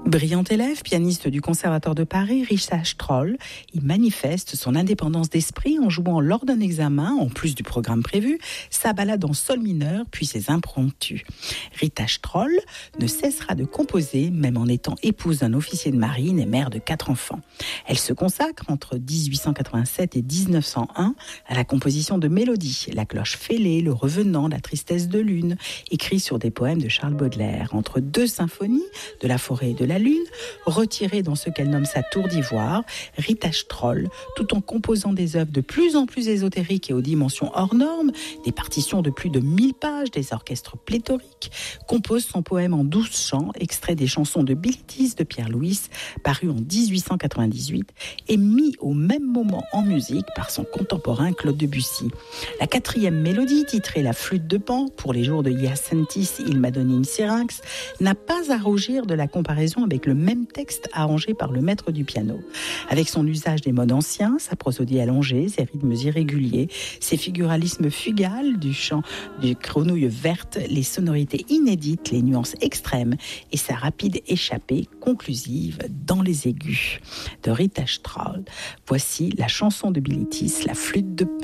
Brillant élève, pianiste du Conservatoire de Paris, Rita Stroll, il manifeste son indépendance d'esprit en jouant lors d'un examen, en plus du programme prévu, sa ballade en sol mineur puis ses impromptus. Rita Stroll ne cessera de composer, même en étant épouse d'un officier de marine et mère de 4 enfants. Elle se consacre entre 1887 et 1901 à la composition de mélodies, la cloche fêlée, le revenant, la tristesse de lune, écrits sur des poèmes de Charles Baudelaire, entre 2 symphonies, de la forêt et de la lune, retirée dans ce qu'elle nomme sa tour d'ivoire, Rita Stroll, tout en composant des œuvres de plus en plus ésotériques et aux dimensions hors normes, des partitions de plus de 1000 pages, des orchestres pléthoriques, compose son poème en 12 chants, extrait des chansons de Billy Tees de Pierre Louis, paru en 1898 et mis au même moment en musique par son contemporain Claude Debussy. La 4e mélodie, titrée La flûte de Pan, pour les jours de Hyacinthis il m'a donné une syrinx, n'a pas à rougir de la comparaison avec le même texte arrangé par le maître du piano. Avec son usage des modes anciens, sa prosodie allongée, ses rythmes irréguliers, ses figuralismes fugales du chant du grenouille verte, les sonorités inédites, les nuances extrêmes et sa rapide échappée conclusive dans les aigus. De Rita Stroll, voici la chanson de Billy Tees, La flûte de Pan.